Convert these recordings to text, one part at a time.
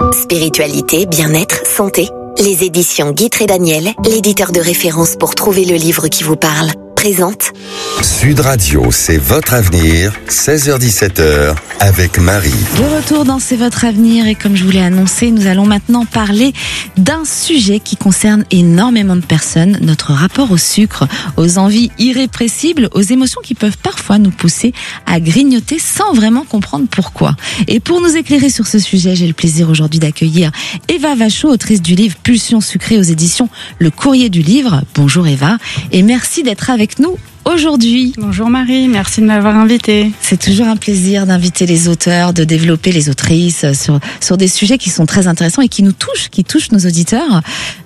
Spiritualité, bien-être, santé. Les éditions Guitry Daniel, l'éditeur de référence pour trouver le livre qui vous parle, présente Sud Radio, c'est votre avenir, 16h-17h, avec Marie. De retour dans C'est votre avenir et comme je vous l'ai annoncé, nous allons maintenant parler d'un sujet qui concerne énormément de personnes, notre rapport au sucre, aux envies irrépressibles, aux émotions qui peuvent parfois nous pousser à grignoter sans vraiment comprendre pourquoi. Et pour nous éclairer sur ce sujet, j'ai le plaisir aujourd'hui d'accueillir Eva Vachot, autrice du livre Pulsions sucrées aux éditions Le Courrier du Livre. Bonjour Eva et merci d'être avec nous aujourd'hui. Bonjour Marie, merci de m'avoir invitée. C'est toujours un plaisir d'inviter les auteurs, de développer les autrices sur des sujets qui sont très intéressants et qui touchent nos auditeurs.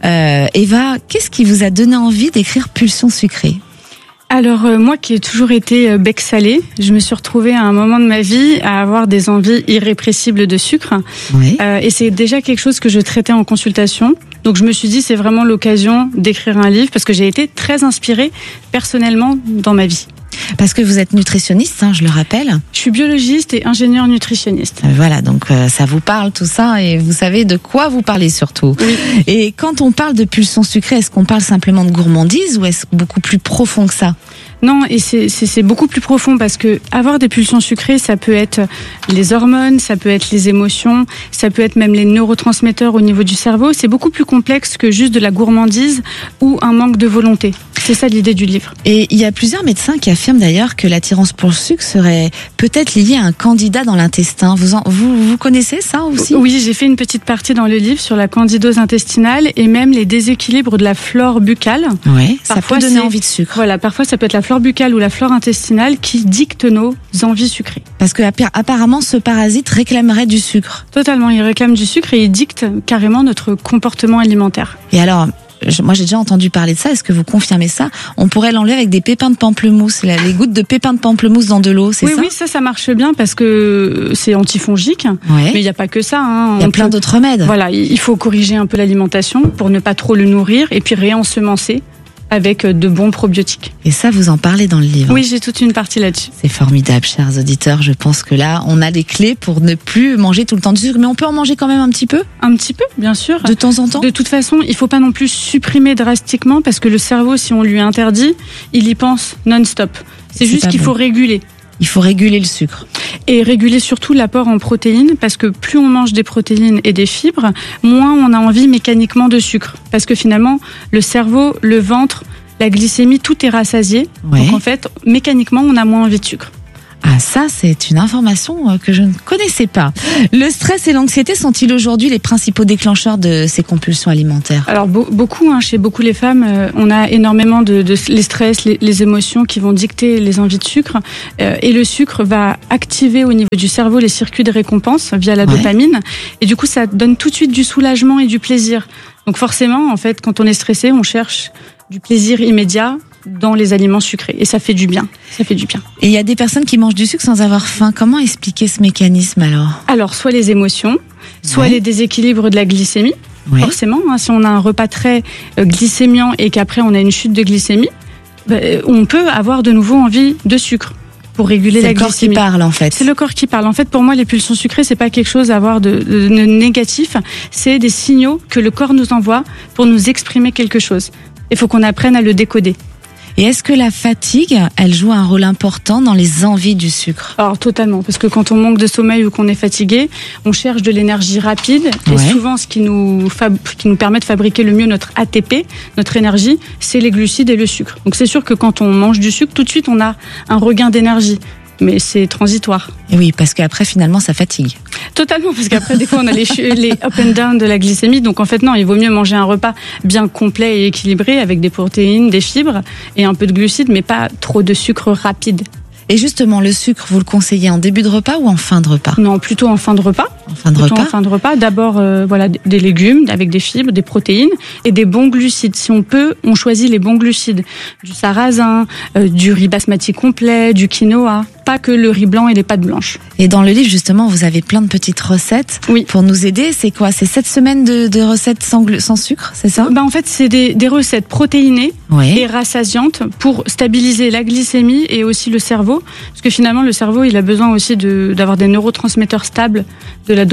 Eva, qu'est-ce qui vous a donné envie d'écrire Pulsions sucrées ? Alors moi qui ai toujours été bec salé, je me suis retrouvée à un moment de ma vie à avoir des envies irrépressibles de sucre. Oui. Et c'est déjà quelque chose que je traitais en consultation. Donc je me suis dit c'est vraiment l'occasion d'écrire un livre parce que j'ai été très inspirée personnellement dans ma vie. Parce que vous êtes nutritionniste, je le rappelle. Je suis biologiste et ingénieure nutritionniste. Voilà, donc ça vous parle tout ça et vous savez de quoi vous parlez surtout. Oui. Et quand on parle de pulsions sucrées, est-ce qu'on parle simplement de gourmandise ou est-ce beaucoup plus profond que ça ? Non, et c'est beaucoup plus profond parce que avoir des pulsions sucrées, ça peut être les hormones, ça peut être les émotions, ça peut être même les neurotransmetteurs au niveau du cerveau. C'est beaucoup plus complexe que juste de la gourmandise ou un manque de volonté. C'est ça l'idée du livre. Et il y a plusieurs médecins qui affirment d'ailleurs que l'attirance pour le sucre serait peut-être liée à un candida dans l'intestin. Vous connaissez ça aussi ? Oui, j'ai fait une petite partie dans le livre sur la candidose intestinale et même les déséquilibres de la flore buccale. Oui, ça Parfois, peut donner envie de sucre. Voilà, parfois ça peut être la flore buccale ou la flore intestinale qui dicte nos envies sucrées. Parce que apparemment ce parasite réclamerait du sucre. Totalement, il réclame du sucre et il dicte carrément notre comportement alimentaire. Et alors, moi j'ai déjà entendu parler de ça, est-ce que vous confirmez ça ? On pourrait l'enlever avec des pépins de pamplemousse, les gouttes de pépins de pamplemousse dans de l'eau, c'est ça ? Oui, ça marche bien parce que c'est antifongique, Ouais. mais il n'y a pas que ça. Il y a plein d'autres remèdes. Voilà, il faut corriger un peu l'alimentation pour ne pas trop le nourrir et puis réensemencer avec de bons probiotiques. Et ça, vous en parlez dans le livre. Oui, j'ai toute une partie là-dessus. C'est formidable, chers auditeurs. Je pense que là, on a les clés pour ne plus manger tout le temps du sucre. Mais on peut en manger quand même un petit peu ? Un petit peu, bien sûr. De temps en temps ? De toute façon, il faut pas non plus supprimer drastiquement parce que le cerveau, si on lui interdit, il y pense non-stop. C'est juste pas qu'il bon. faut réguler. Il faut réguler le sucre. Et réguler surtout l'apport en protéines, parce que plus on mange des protéines et des fibres, moins on a envie mécaniquement de sucre. Parce que finalement, le cerveau, le ventre, la glycémie, tout est rassasié. Ouais. Donc en fait, mécaniquement, on a moins envie de sucre. Ah, ça, c'est une information que je ne connaissais pas. Le stress et l'anxiété sont-ils aujourd'hui les principaux déclencheurs de ces compulsions alimentaires ? Alors beaucoup, chez beaucoup les femmes, on a énormément de les stress, les émotions qui vont dicter les envies de sucre. Et le sucre va activer au niveau du cerveau les circuits de récompense via la dopamine. Et du coup, ça donne tout de suite du soulagement et du plaisir. Donc forcément, en fait, quand on est stressé, on cherche du plaisir immédiat dans les aliments sucrés. Et ça fait du bien. Ça fait du bien. Et il y a des personnes qui mangent du sucre sans avoir faim. Comment expliquer ce mécanisme alors ? Alors, soit les émotions, soit Ouais. les déséquilibres de la glycémie. Oui. Forcément, si on a un repas très glycémiant et qu'après on a une chute de glycémie, on peut avoir de nouveau envie de sucre pour réguler C'est la le corps qui glycémie. parle en fait. C'est le corps qui parle. En fait, pour moi, les pulsions sucrées, c'est pas quelque chose à avoir de négatif. C'est des signaux que le corps nous envoie pour nous exprimer quelque chose. Il faut qu'on apprenne à le décoder. Et est-ce que la fatigue, elle joue un rôle important dans les envies du sucre ? Alors totalement, parce que quand on manque de sommeil ou qu'on est fatigué, on cherche de l'énergie rapide. Et Ouais. souvent, ce qui nous permet de fabriquer le mieux notre ATP, notre énergie, c'est les glucides et le sucre. Donc c'est sûr que quand on mange du sucre, tout de suite, on a un regain d'énergie. Mais c'est transitoire. Et oui, parce qu'après finalement ça fatigue. Totalement, parce qu'après, des fois, on a les up and down de la glycémie. Donc, en fait, non, il vaut mieux manger un repas bien complet et équilibré avec des protéines, des fibres et un peu de glucides, mais pas trop de sucre rapide. Et justement, le sucre, vous le conseillez en début de repas ou en fin de repas ? Non, plutôt en fin de repas. En fin de Plutôt repas. en fin de repas. D'abord, des légumes avec des fibres, des protéines et des bons glucides. Si on peut, on choisit les bons glucides. Du sarrasin, du riz basmati complet, du quinoa. Pas que le riz blanc et les pâtes blanches. Et dans le livre, justement, vous avez plein de petites recettes Oui. pour nous aider. C'est quoi ? C'est 7 semaines de recettes sans sucre, c'est ça ? En fait, c'est des recettes protéinées Oui. et rassasiantes pour stabiliser la glycémie et aussi le cerveau. Parce que finalement, le cerveau, il a besoin aussi d'avoir des neurotransmetteurs stables, de la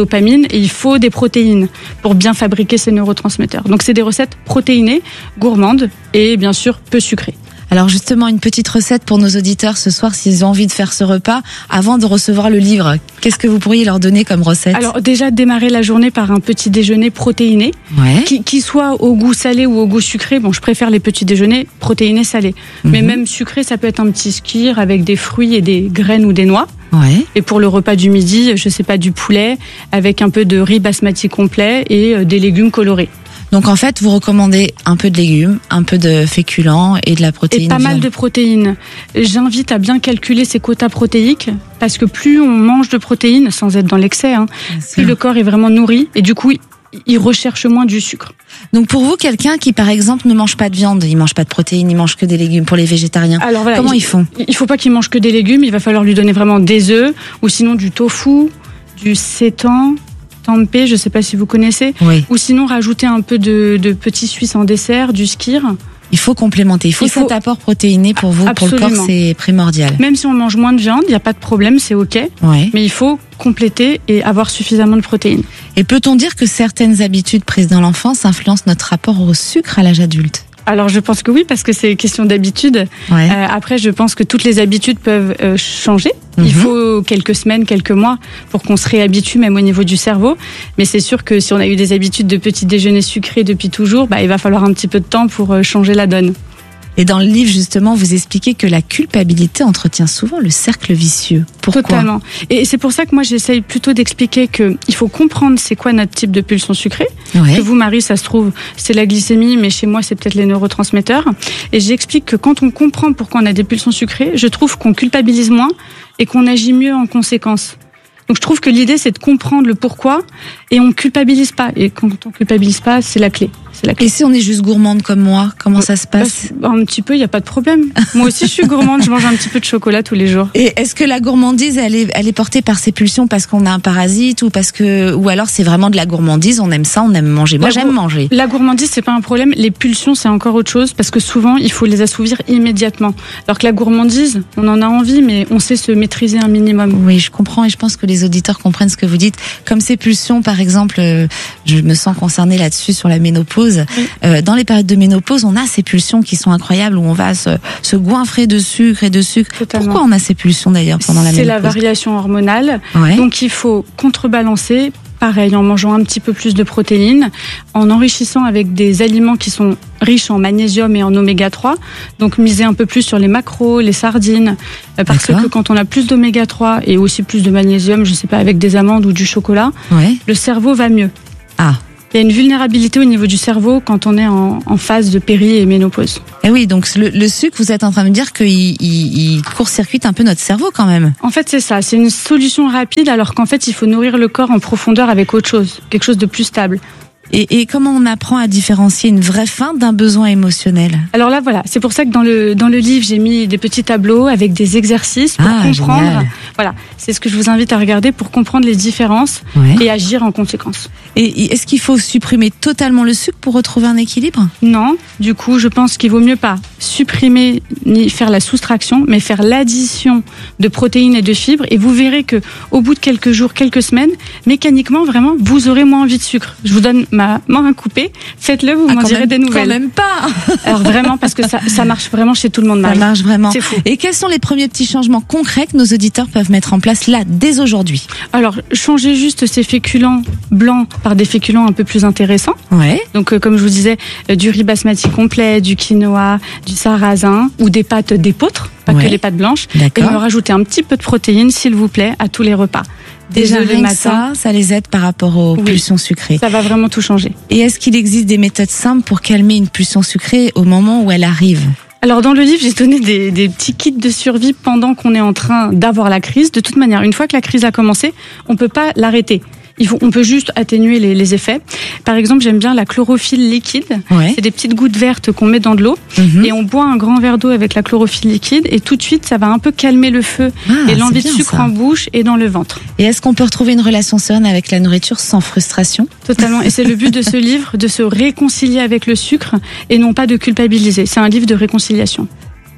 dopamine et il faut des protéines pour bien fabriquer ces neurotransmetteurs. Donc c'est des recettes protéinées, gourmandes et bien sûr peu sucrées. Alors justement, une petite recette pour nos auditeurs ce soir s'ils ont envie de faire ce repas avant de recevoir le livre. Qu'est-ce que vous pourriez leur donner comme recette ? Alors déjà, démarrer la journée par un petit déjeuner protéiné, qui soit au goût salé ou au goût sucré. Bon, je préfère les petits déjeuners protéinés salés. Mais même sucré, ça peut être un petit skyr avec des fruits et des graines ou des noix. Et pour le repas du midi, je sais pas, du poulet avec un peu de riz basmati complet et des légumes colorés. Donc en fait, vous recommandez un peu de légumes, un peu de féculents et de la protéine. Et pas mal de protéines. J'invite à bien calculer ses quotas protéiques parce que plus on mange de protéines, sans être dans l'excès, plus le corps est vraiment nourri et du coup, il recherche moins du sucre. Donc pour vous, quelqu'un qui par exemple ne mange pas de viande, il mange pas de protéines, il mange que des légumes pour les végétariens, alors voilà, comment ils font ? Il faut pas qu'il mange que des légumes, il va falloir lui donner vraiment des œufs ou sinon du tofu, du seitan, tempeh, je sais pas si vous connaissez, ou sinon rajouter un peu de petits suisses en dessert, du skyr. Il faut complémenter, il faut cet apport protéiné pour vous, absolument. Pour le corps, c'est primordial. Même si on mange moins de viande, il n'y a pas de problème, c'est ok, mais il faut compléter et avoir suffisamment de protéines. Et peut-on dire que certaines habitudes prises dans l'enfance influencent notre rapport au sucre à l'âge adulte ? Alors je pense que oui, parce que c'est question d'habitude. Après, je pense que toutes les habitudes peuvent changer. Il faut quelques semaines, quelques mois pour qu'on se réhabitue, même au niveau du cerveau. Mais c'est sûr que si on a eu des habitudes de petit déjeuner sucré depuis toujours, il va falloir un petit peu de temps pour changer la donne. Et dans le livre, justement, vous expliquez que la culpabilité entretient souvent le cercle vicieux. Pourquoi ? Totalement. Et c'est pour ça que moi, j'essaye plutôt d'expliquer qu'il faut comprendre c'est quoi notre type de pulsion sucrée. Que vous, Marie, ça se trouve, c'est la glycémie, mais chez moi, c'est peut-être les neurotransmetteurs. Et j'explique que quand on comprend pourquoi on a des pulsions sucrées, je trouve qu'on culpabilise moins et qu'on agit mieux en conséquence. Donc je trouve que l'idée, c'est de comprendre le pourquoi et on culpabilise pas. Et quand on culpabilise pas, c'est la clé. Et si on est juste gourmande comme moi, comment ça se passe ? Un petit peu, il n'y a pas de problème. Moi aussi, je suis gourmande, je mange un petit peu de chocolat tous les jours. Et est-ce que la gourmandise, elle est portée par ses pulsions parce qu'on a un parasite ou alors c'est vraiment de la gourmandise, on aime ça, on aime manger. Moi, j'aime manger. La gourmandise, c'est pas un problème. Les pulsions, c'est encore autre chose parce que souvent, il faut les assouvir immédiatement. Alors que la gourmandise, on en a envie, mais on sait se maîtriser un minimum. Oui, je comprends et je pense que les auditeurs comprennent ce que vous dites. Comme ces pulsions, par exemple, je me sens concernée là-dessus sur la ménopause. Dans les périodes de ménopause, on a ces pulsions qui sont incroyables où on va se goinfrer de sucre et de sucre. Totalement. Pourquoi on a ces pulsions d'ailleurs pendant la ménopause ? C'est la variation hormonale. Donc il faut contrebalancer, pareil, en mangeant un petit peu plus de protéines, en enrichissant avec des aliments qui sont riches en magnésium et en oméga 3. Donc miser un peu plus sur les maquereaux, les sardines, parce que quand on a plus d'oméga 3 et aussi plus de magnésium, je sais pas, avec des amandes ou du chocolat, le cerveau va mieux. Il y a une vulnérabilité au niveau du cerveau quand on est en phase de péri et ménopause. Et oui, donc le sucre, vous êtes en train de me dire qu'il court-circuite un peu notre cerveau quand même. En fait, c'est ça. C'est une solution rapide alors qu'en fait, il faut nourrir le corps en profondeur avec autre chose, quelque chose de plus stable. Et comment on apprend à différencier une vraie faim d'un besoin émotionnel ? Alors là, voilà, c'est pour ça que dans le livre, j'ai mis des petits tableaux avec des exercices pour comprendre. Génial. Voilà, c'est ce que je vous invite à regarder pour comprendre les différences et agir en conséquence. Et est-ce qu'il faut supprimer totalement le sucre pour retrouver un équilibre ? Non, du coup, je pense qu'il vaut mieux pas supprimer ni faire la soustraction, mais faire l'addition de protéines et de fibres. Et vous verrez que au bout de quelques jours, quelques semaines, mécaniquement, vraiment, vous aurez moins envie de sucre. Je vous donne ma main coupée, faites-le, vous m'en direz des nouvelles. Quand même pas. Alors vraiment, parce que ça marche vraiment chez tout le monde, Marie. Ça marche vraiment. C'est fou. Et quels sont les premiers petits changements concrets que nos auditeurs peuvent mettre en place là, dès aujourd'hui ? Alors, changer juste ces féculents blancs par des féculents un peu plus intéressants. Donc, comme je vous disais, du riz basmati complet, du quinoa, du sarrasin ou des pâtes d'épeautre, pas que les pâtes blanches. Et me rajouter un petit peu de protéines, s'il vous plaît, à tous les repas. Déjà, le matin, ça les aide par rapport aux pulsions sucrées. Ça va vraiment tout changer. Et est-ce qu'il existe des méthodes simples pour calmer une pulsion sucrée au moment où elle arrive ? Alors dans le livre, j'ai donné des petits kits de survie pendant qu'on est en train d'avoir la crise. De toute manière, une fois que la crise a commencé, on peut pas l'arrêter. On peut juste atténuer les effets. Par exemple, j'aime bien la chlorophylle liquide. C'est des petites gouttes vertes qu'on met dans de l'eau et on boit un grand verre d'eau avec la chlorophylle liquide et tout de suite, ça va un peu calmer le feu et l'envie de sucre en bouche et dans le ventre. Et est-ce qu'on peut retrouver une relation sereine avec la nourriture sans frustration ? Totalement. Et c'est le but de ce livre, de se réconcilier avec le sucre et non pas de culpabiliser. C'est un livre de réconciliation.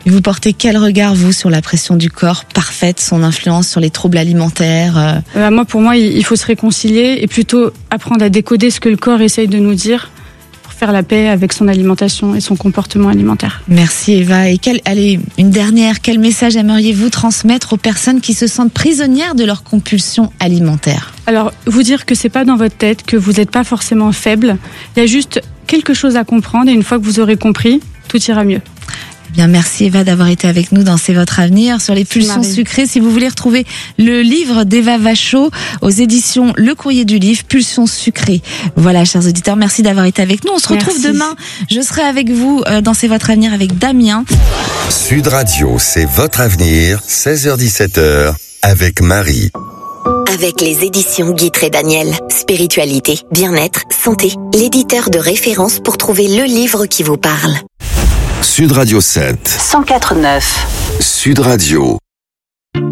Vous portez quel regard, vous, sur la pression du corps parfaite, son influence sur les troubles alimentaires? Pour moi, il faut se réconcilier et plutôt apprendre à décoder ce que le corps essaye de nous dire pour faire la paix avec son alimentation et son comportement alimentaire. Merci Eva. Et une dernière, quel message aimeriez-vous transmettre aux personnes qui se sentent prisonnières de leur compulsion alimentaire? Alors, vous dire que c'est pas dans votre tête, que vous n'êtes pas forcément faible. Il y a juste quelque chose à comprendre et une fois que vous aurez compris, tout ira mieux. Bien, merci Eva d'avoir été avec nous dans C'est votre avenir sur les pulsions sucrées. Si vous voulez retrouver le livre d'Eva Vachot aux éditions Le Courrier du Livre, Pulsions sucrées. Voilà, chers auditeurs, merci d'avoir été avec nous. On se retrouve demain. Je serai avec vous dans C'est votre avenir avec Damien. Sud Radio, C'est votre avenir, 16h-17h avec Marie. Avec les éditions Guitre et Daniel, spiritualité, bien-être, santé, l'éditeur de référence pour trouver le livre qui vous parle. Sud Radio 7. 104.9. Sud Radio.